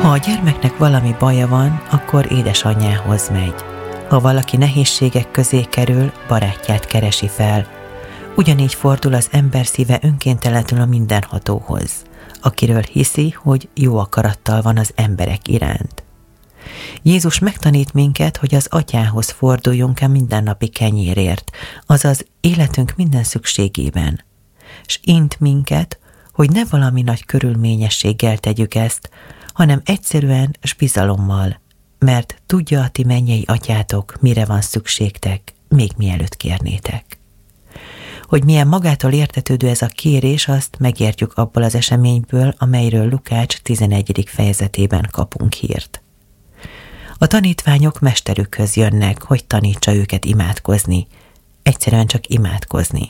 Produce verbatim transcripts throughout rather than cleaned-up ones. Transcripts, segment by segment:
Ha a gyermeknek valami baja van, akkor édesanyjához megy. Ha valaki nehézségek közé kerül, barátját keresi fel. Ugyanígy fordul az ember szíve önkéntelenül a mindenhatóhoz, akiről hiszi, hogy jó akarattal van az emberek iránt. Jézus megtanít minket, hogy az Atyához forduljunk a mindennapi kenyérért, azaz életünk minden szükségében, s int minket, hogy ne valami nagy körülményességgel tegyük ezt, hanem egyszerűen s bizalommal, mert tudja a ti mennyei atyátok, mire van szükségtek, még mielőtt kérnétek. Hogy milyen magától értetődő ez a kérés, azt megértjük abból az eseményből, amelyről Lukács tizenegyedik fejezetében kapunk hírt. A tanítványok mesterükhöz jönnek, hogy tanítsa őket imádkozni, egyszerűen csak imádkozni.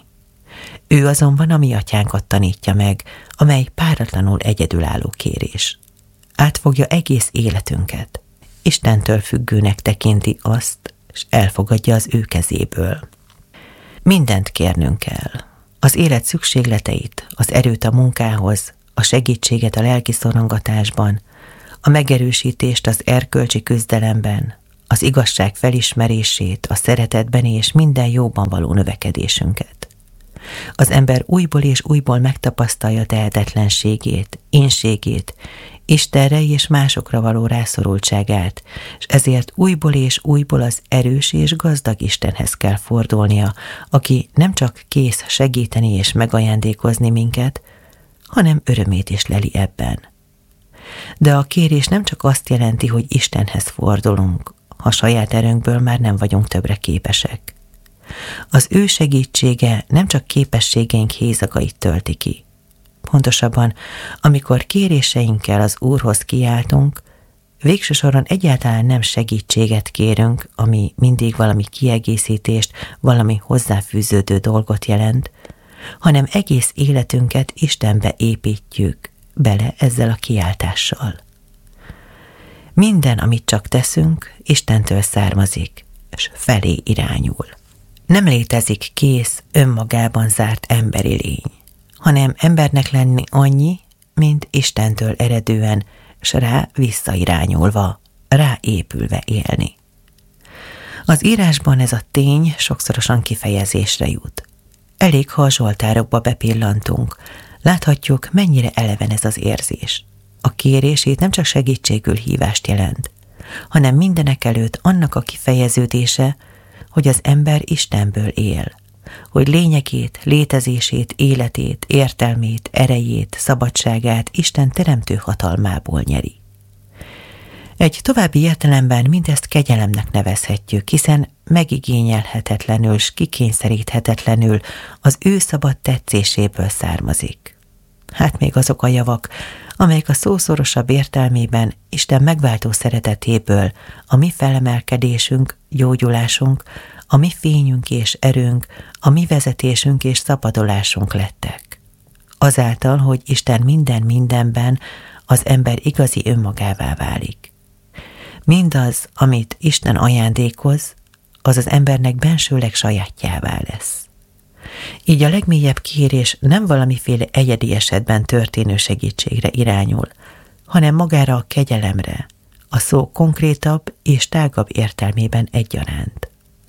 Ő azonban a mi atyánkat tanítja meg, amely páratlanul egyedülálló kérés. Átfogja egész életünket. Istentől függőnek tekinti azt, és elfogadja az ő kezéből. Mindent kérnünk kell. Az élet szükségleteit, az erőt a munkához, a segítséget a lelki szorongatásban, a megerősítést az erkölcsi küzdelemben, az igazság felismerését, a szeretetben és minden jóban való növekedésünket. Az ember újból és újból megtapasztalja tehetetlenségét, énségét, Istenre és másokra való rászorultságát, és ezért újból és újból az erős és gazdag Istenhez kell fordulnia, aki nem csak kész segíteni és megajándékozni minket, hanem örömét is leli ebben. De a kérés nem csak azt jelenti, hogy Istenhez fordulunk, ha saját erőnkből már nem vagyunk többre képesek. Az ő segítsége nem csak képességeink hézagait tölti ki. Pontosabban, amikor kéréseinkkel az Úrhoz kiáltunk, végső soron egyáltalán nem segítséget kérünk, ami mindig valami kiegészítést, valami hozzáfűződő dolgot jelent, hanem egész életünket Istenbe építjük bele ezzel a kiáltással. Minden, amit csak teszünk, Istentől származik, és felé irányul. Nem létezik kész, önmagában zárt emberi lény, hanem embernek lenni annyi, mint Istentől eredően, s rá visszairányulva, rá épülve élni. Az írásban ez a tény sokszorosan kifejezésre jut. Elég, ha a zsoltárokba bepillantunk, láthatjuk, mennyire eleven ez az érzés. A kérés itt nem csak segítségül hívást jelent, hanem mindenekelőtt annak a kifejeződése, hogy az ember Istenből él, hogy lényegét, létezését, életét, értelmét, erejét, szabadságát Isten teremtő hatalmából nyeri. Egy további értelemben mindezt kegyelemnek nevezhetjük, hiszen megigényelhetetlenül s kikényszeríthetetlenül az ő szabad tetszéséből származik. Hát még azok a javak, amelyek a szószorosabb értelmében Isten megváltó szeretetéből a mi felemelkedésünk, gyógyulásunk, a mi fényünk és erőnk, a mi vezetésünk és szabadulásunk lettek. Azáltal, hogy Isten minden mindenben az ember igazi önmagává válik. Mindaz, amit Isten ajándékoz, az az embernek bensőleg sajátjává lesz. Így a legmélyebb kérés nem valamiféle egyedi esetben történő segítségre irányul, hanem magára a kegyelemre, a szó konkrétabb és tágabb értelmében egyaránt.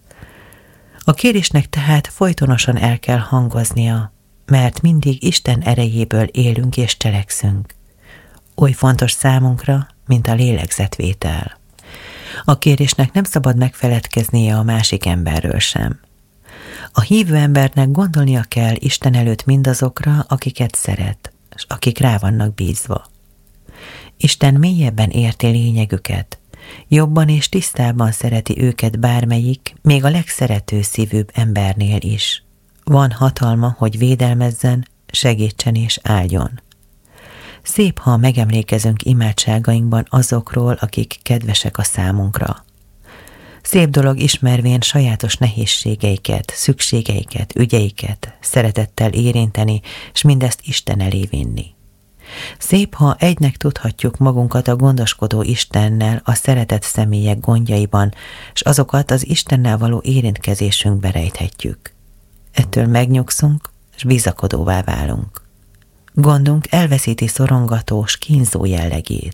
A kérésnek tehát folytonosan el kell hangoznia, mert mindig Isten erejéből élünk és cselekszünk. Oly fontos számunkra, mint a lélegzetvétel. A kérésnek nem szabad megfeledkeznie a másik emberről sem. A hívő embernek gondolnia kell Isten előtt mindazokra, akiket szeret, és akik rá vannak bízva. Isten mélyebben érti lényegüket, jobban és tisztábban szereti őket bármelyik, még a legszerető szívűbb embernél is. Van hatalma, hogy védelmezzen, segítsen és áldjon. Szép, ha megemlékezünk imádságainkban azokról, akik kedvesek a számunkra. Szép dolog ismervén sajátos nehézségeiket, szükségeiket, ügyeiket szeretettel érinteni, és mindezt Isten elé vinni. Szép, ha egynek tudhatjuk magunkat a gondoskodó Istennel a szeretett személyek gondjaiban, és azokat az Istennel való érintkezésünkbe rejthetjük. Ettől megnyugszunk, és bizakodóvá válunk. Gondunk elveszíti szorongatós, kínzó jellegét.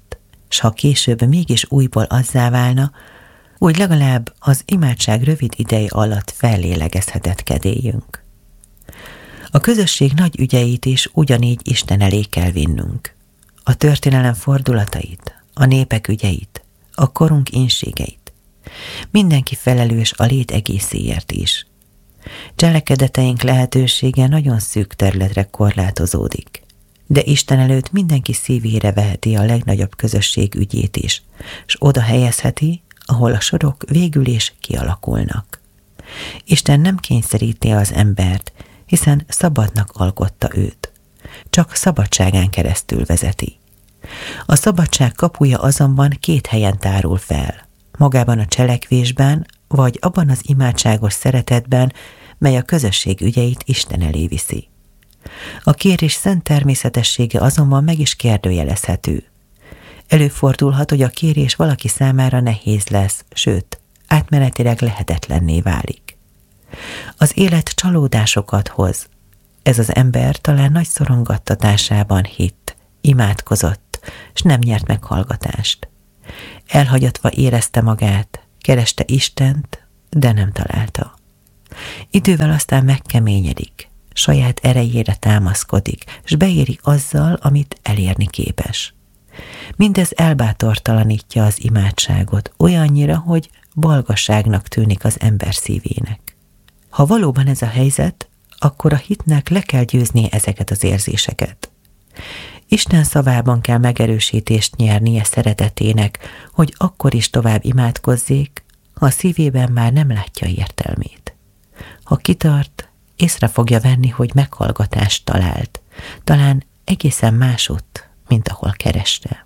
s ha később mégis újból azzá válna, úgy legalább az imádság rövid ideje alatt fellélegezhetett kedélyünk. A közösség nagy ügyeit is ugyanígy Isten elé kell vinnünk. A történelem fordulatait, a népek ügyeit, a korunk inségeit. Mindenki felelős a lét egészéért is. Cselekedeteink lehetősége nagyon szűk területre korlátozódik, de Isten előtt mindenki szívére veheti a legnagyobb közösség ügyét is, s oda helyezheti, ahol a sorok végül is kialakulnak. Isten nem kényszeríti az embert, hiszen szabadnak alkotta őt. Csak szabadságán keresztül vezeti. A szabadság kapuja azonban két helyen tárul fel, magában a cselekvésben, vagy abban az imádságos szeretetben, mely a közösség ügyeit Isten elé viszi. A kérés szent természetessége azonban meg is kérdőjelezhető. Előfordulhat, hogy a kérés valaki számára nehéz lesz, sőt, átmenetileg lehetetlenné válik. Az élet csalódásokat hoz. Ez az ember talán nagy szorongattatásában hitt, imádkozott, s nem nyert meghallgatást. Elhagyatva érezte magát, kereste Istent, de nem találta. Idővel aztán megkeményedik, saját erejére támaszkodik, s beéri azzal, amit elérni képes. Mindez elbátortalanítja az imádságot olyannyira, hogy balgasságnak tűnik az ember szívének. Ha valóban ez a helyzet, akkor a hitnek le kell győznie ezeket az érzéseket. Isten szavában kell megerősítést nyernie szeretetének, hogy akkor is tovább imádkozzék, ha a szívében már nem látja értelmét. Ha kitart, észre fogja venni, hogy meghallgatást talált, talán egészen másutt, mint ahol kereste.